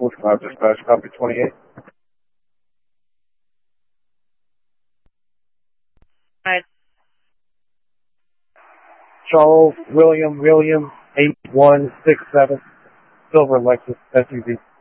45 dispatch, copy 28. Right. Charles William 8167, silver Lexus SUV.